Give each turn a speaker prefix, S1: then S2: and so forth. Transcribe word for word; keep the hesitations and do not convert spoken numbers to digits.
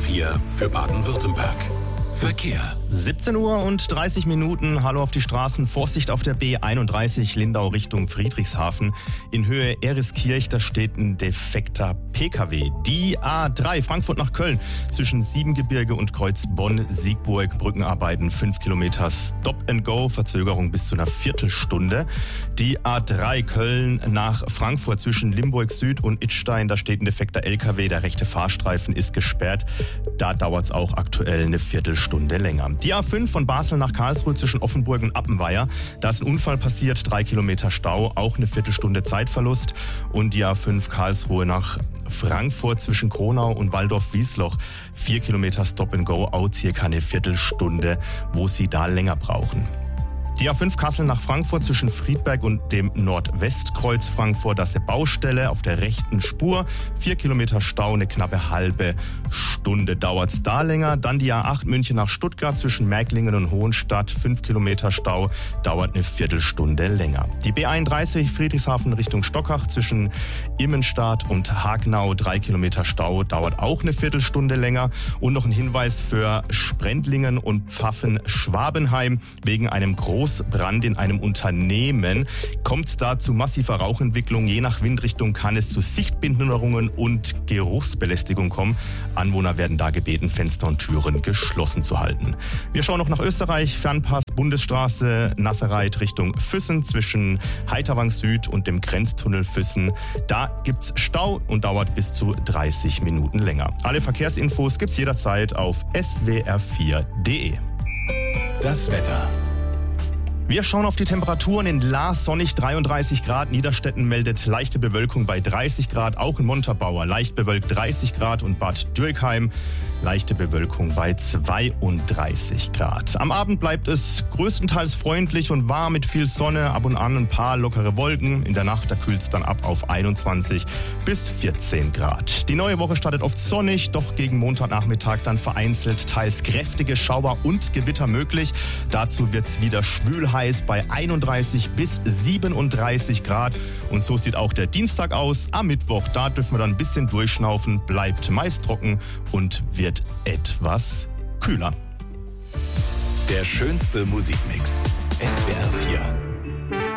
S1: vier für Baden-Württemberg. Verkehr.
S2: siebzehn Uhr und dreißig Minuten. Hallo auf die Straßen. Vorsicht auf der B einunddreißig Lindau Richtung Friedrichshafen. In Höhe Eriskirch, da steht ein defekter P K W. Die A drei Frankfurt nach Köln zwischen Siebengebirge und Kreuz Bonn-Siegburg. Brückenarbeiten fünf Kilometer Stop and Go. Verzögerung bis zu einer Viertelstunde. Die A drei Köln nach Frankfurt zwischen Limburg Süd und Idstein. Da steht ein defekter L K W. Der rechte Fahrstreifen ist gesperrt. Da dauert es auch aktuell eine Viertelstunde. Stunde länger. Die A fünf von Basel nach Karlsruhe zwischen Offenburg und Appenweier. Da ist ein Unfall passiert, drei Kilometer Stau, auch eine Viertelstunde Zeitverlust. Und die A fünf Karlsruhe nach Frankfurt zwischen Kronau und Waldorf-Wiesloch. Vier Kilometer Stop and Go, auch circa eine Viertelstunde, wo Sie da länger brauchen. Die A fünf Kassel nach Frankfurt zwischen Friedberg und dem Nordwestkreuz Frankfurt, das ist eine Baustelle auf der rechten Spur. Vier Kilometer Stau, eine knappe halbe Stunde dauert's da länger. Dann die A acht München nach Stuttgart zwischen Märklingen und Hohenstadt. Fünf Kilometer Stau, dauert eine Viertelstunde länger. Die B einunddreißig Friedrichshafen Richtung Stockach zwischen Immenstadt und Hagenau. Drei Kilometer Stau, dauert auch eine Viertelstunde länger. Und noch ein Hinweis für Sprendlingen und Pfaffen-Schwabenheim. Wegen einem großen Brand in einem Unternehmen kommt es da zu massiver Rauchentwicklung. Je nach Windrichtung kann es zu Sichtbehinderungen und Geruchsbelästigung kommen. Anwohner werden da gebeten, Fenster und Türen geschlossen zu halten. Wir schauen noch nach Österreich. Fernpass Bundesstraße Nassereit Richtung Füssen zwischen Heiterwang Süd und dem Grenztunnel Füssen. Da gibt's Stau und dauert bis zu dreißig Minuten länger. Alle Verkehrsinfos gibt's jederzeit auf S W R vier punkt de.
S1: Das Wetter.
S2: Wir schauen auf die Temperaturen. In Laas sonnig dreiunddreißig Grad. Niederstetten meldet leichte Bewölkung bei dreißig Grad. Auch in Montabaur leicht bewölkt dreißig Grad. Und Bad Dürkheim leichte Bewölkung bei zweiunddreißig Grad. Am Abend bleibt es größtenteils freundlich und warm mit viel Sonne. Ab und an ein paar lockere Wolken. In der Nacht, da kühlt es dann ab auf einundzwanzig bis vierzehn Grad. Die neue Woche startet oft sonnig. Doch gegen Montagnachmittag dann vereinzelt teils kräftige Schauer und Gewitter möglich. Dazu wird es wieder schwül heiß bei einunddreißig bis siebenunddreißig Grad. Und so sieht auch der Dienstag aus. Am Mittwoch, da dürfen wir dann ein bisschen durchschnaufen, bleibt meist trocken und wird etwas kühler.
S1: Der schönste Musikmix. S W R vier.